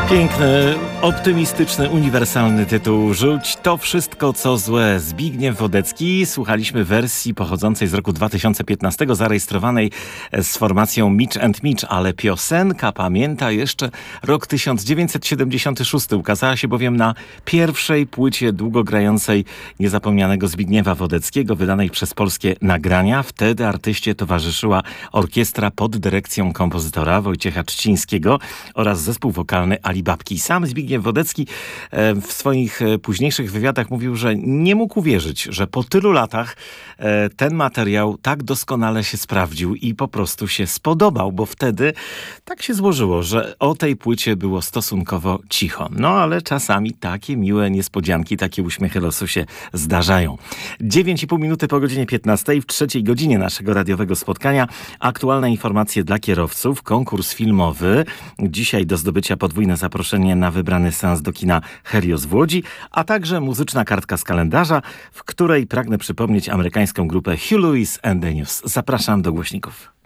Piękny, optymistyczny, uniwersalny tytuł. Rzuć to wszystko, co złe. Zbigniew Wodecki. Słuchaliśmy wersji pochodzącej z roku 2015, zarejestrowanej z formacją Mitch and Mitch, ale piosenka pamięta jeszcze rok 1976. Ukazała się bowiem na pierwszej płycie długogrającej niezapomnianego Zbigniewa Wodeckiego, wydanej przez Polskie Nagrania. Wtedy artyście towarzyszyła orkiestra pod dyrekcją kompozytora Wojciecha Trzcińskiego oraz zespół wokalny Ali Babki. Sam Zbigniew Wodecki w swoich późniejszych wywiadach mówił, że nie mógł uwierzyć, że po tylu latach ten materiał tak doskonale się sprawdził i po prostu się spodobał, bo wtedy tak się złożyło, że o tej płycie było stosunkowo cicho. No ale czasami takie miłe niespodzianki, takie uśmiechy losu się zdarzają. 9,5 minuty po godzinie 15, w trzeciej godzinie naszego radiowego spotkania aktualne informacje dla kierowców, konkurs filmowy. Dzisiaj do zdobycia podwójne zaproszenie na wybrany seans do kina Helios w Łodzi, a także muzyczna kartka z kalendarza, w której pragnę przypomnieć amerykańską grupę Hugh Lewis and the News. Zapraszam do głośników.